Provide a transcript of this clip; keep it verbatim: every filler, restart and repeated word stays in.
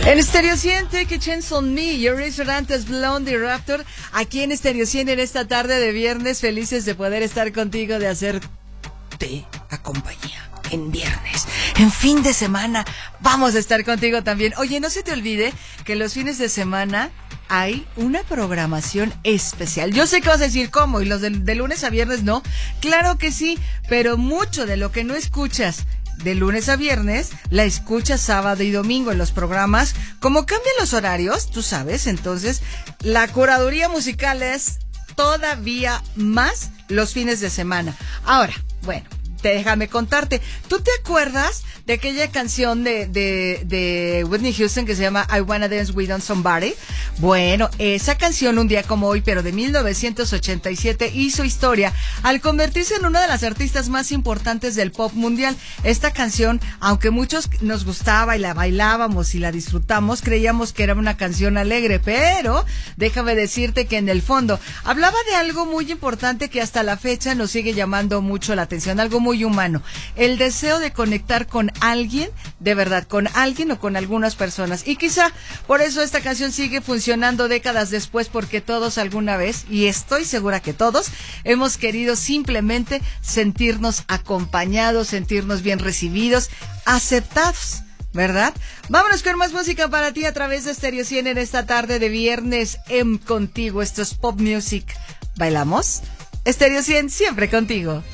En Stereo cien, Take a Chance on Me, Your Restaurantes Blondie Raptor, aquí en Stereo cien en esta tarde de viernes, felices de poder estar contigo, de hacerte a compañía en viernes, en fin de semana, vamos a estar contigo también. Oye, no se te olvide que los fines de semana hay una programación especial. Yo sé que vas a decir cómo, y los de, de lunes a viernes no, claro que sí, pero mucho de lo que no escuchas de lunes a viernes, la escuchas sábado y domingo en los programas. Como cambian los horarios, tú sabes, entonces la curaduría musical es todavía más los fines de semana. Ahora, bueno, déjame contarte, ¿tú te acuerdas de aquella canción de, de, de Whitney Houston que se llama I Wanna Dance With Somebody? Bueno, esa canción un día como hoy, pero de mil novecientos ochenta y siete, hizo historia al convertirse en una de las artistas más importantes del pop mundial. Esta canción, aunque muchos nos gustaba y la bailábamos y la disfrutamos, creíamos que era una canción alegre, pero déjame decirte que en el fondo hablaba de algo muy importante que hasta la fecha nos sigue llamando mucho la atención, algo muy humano, el deseo de conectar con alguien, de verdad, con alguien o con algunas personas. Y quizá por eso esta canción sigue funcionando décadas después, porque todos alguna vez, y estoy segura que todos, hemos querido simplemente sentirnos acompañados, sentirnos bien recibidos, aceptados, ¿verdad? Vámonos con más música para ti a través de Stereo cien en esta tarde de viernes en Contigo. Esto es Pop Music. ¿Bailamos? Stereo cien, siempre contigo.